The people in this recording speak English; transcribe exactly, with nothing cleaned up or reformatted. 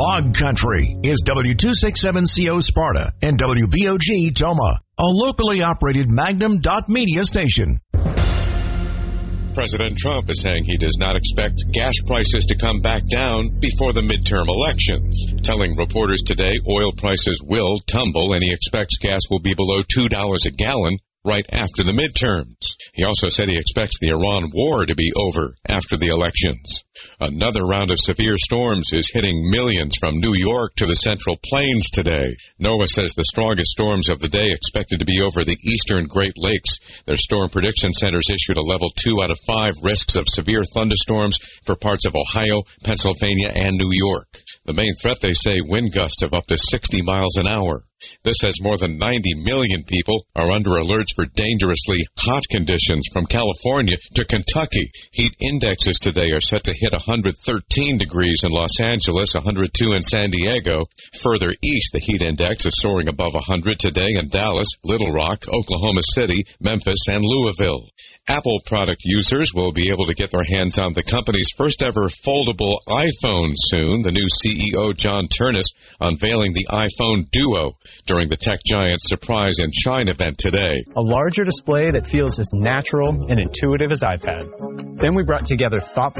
Log Country is W two sixty-seven C O Sparta and W B O G Toma, a locally operated Magnum dot media station. President Trump is saying he does not expect gas prices to come back down before the midterm elections, telling reporters today oil prices will tumble and he expects gas will be below two dollars a gallon right after the midterms. He also said he expects the Iran war to be over after the elections. Another round of severe storms is hitting millions from New York to the Central Plains today. NOAA says the strongest storms of the day expected to be over the eastern Great Lakes. Their storm prediction centers issued a level two out of five risks of severe thunderstorms for parts of Ohio, Pennsylvania, and New York. The main threat, they say, wind gusts of up to sixty miles an hour. This says more than ninety million people are under alerts for dangerously hot conditions from California to Kentucky. Heat indexes today are set to hit one hundred thirteen degrees in Los Angeles, one hundred two in San Diego. Further east, the heat index is soaring above one hundred today in Dallas, Little Rock, Oklahoma City, Memphis, and Louisville. Apple product users will be able to get their hands on the company's first ever foldable iPhone soon. The new C E O, John Ternus, unveiling the iPhone Duo during the tech giant's Surprise and Shine event today. A larger display that feels as natural and intuitive as iPad. Then we brought together thoughtful